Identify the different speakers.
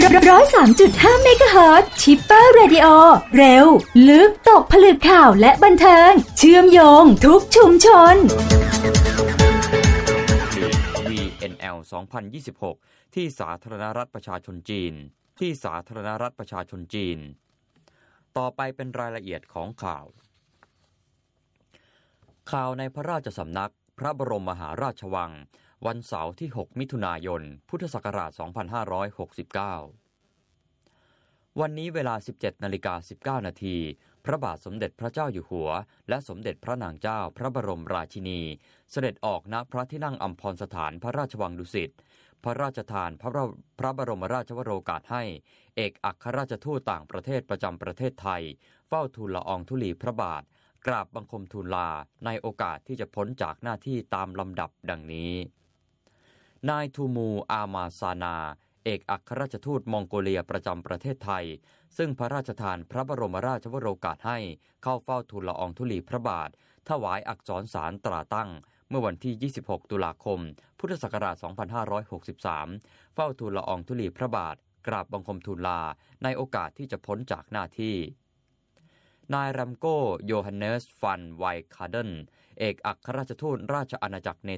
Speaker 1: 103.5 เมกะเฮิรตซ์ ชิปเปอร์เรดิโอเร็วลึกตกผลึกข่าวและบันเทิงเชื่อมโยงทุกชุมชน
Speaker 2: VNL 2026 ที่สาธารณรัฐประชาชนจีนต่อไปเป็นรายละเอียดของข่าวในพระราชสำนักพระบรมมหาราชวังวันเสาร์ที่ 6 มิถุนายน พุทธศักราช 2569 วันนี้เวลา 17:19 น.พระบาทสมเด็จพระเจ้าอยู่หัวและสมเด็จพระนางเจ้าพระบรมราชินีเสด็จออกณพระที่นั่งอัมพรสถานพระราชวังดุสิตพระราชทานพระบรมราชวโรกาสให้เอกอัครราชทูตต่างประเทศประจำประเทศไทยเฝ้าทูลละอองธุลีพระบาทกราบบังคมทูลลาในโอกาสที่จะพ้นจากหน้าที่ตามลำดับดังนี้นายทูมูอามาซานาเอกอัครราชทูตมองโกเลียประจำประเทศไทยซึ่งพระราชทานพระบรมราชวโรกาสให้เข้าเฝ้าทูลละอองธุลีพระบาทถวายอักษรสารตราตั้งเมื่อวันที่ 26 ตุลาคม พุทธศักราช 2563 เฝ้าทูลละอองธุลีพระบาทกราบบังคมทูลลาในโอกาสที่จะพ้นจากหน้าที่นายรัมโกโยฮันเนสฟันไวคาเดนเอกอัครราชทูตราชอาณาจักรเน